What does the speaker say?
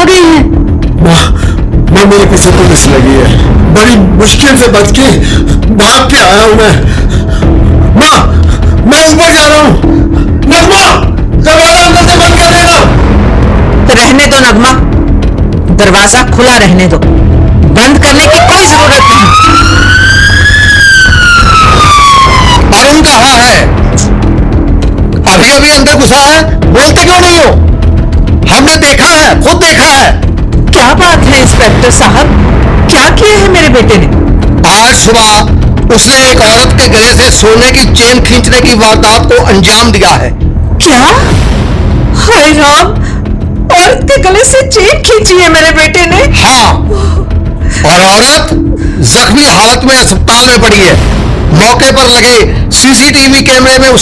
गई है। माँ मेरे पीछे पुलिस लगी है, बड़ी मुश्किल से बच के भाग के आया हूं माँ मैं ऊपर जा रहा हूं। नगमा दरवाजा अंदर से बंद कर देना। रहने दो नगमा, दरवाजा खुला रहने दो, बंद करने की कोई जरूरत नहीं। अरुण कहाँ है? अभी अभी अंदर घुसा है, बोलते क्यों नहीं हो? हमने देखा है, खुद देखा है। क्या बात है इंस्पेक्टर साहब, क्या किया है मेरे बेटे ने? आज सुबह उसने एक औरत के गले से सोने की चेन खींचने की वारदात को अंजाम दिया है। क्या? हाय राम, औरत के गले से चेन खींची है मेरे बेटे ने? हाँ, और औरत जख्मी हालत में अस्पताल में पड़ी है। मौके पर लगे सीसीटीवी कैमरे में